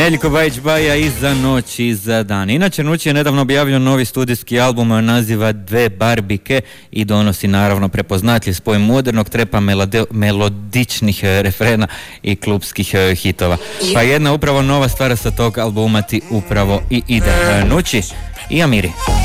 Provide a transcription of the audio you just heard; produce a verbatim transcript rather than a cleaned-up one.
Neljko Bajić Baja i Za noć i za dan. Inače, Nući je nedavno objavio novi studijski album, naziva Dve barbike i donosi naravno prepoznatljiv spoj modernog trepa, melode, melodičnih refrena i klubskih hitova. Pa jedna upravo nova stvar sa tog albuma ti upravo i ide. Nući i Amiri.